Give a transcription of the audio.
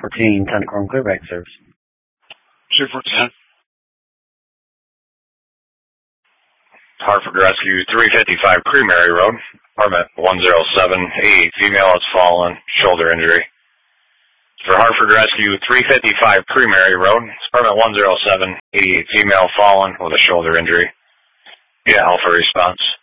14, Tennecorn Clearback Service. 210. Hartford Rescue 355 Primary Road, apartment 107, female has fallen, shoulder injury. For Hartford Rescue 355 Primary Road, apartment 107, female fallen with a shoulder injury. Yeah, Alpha response.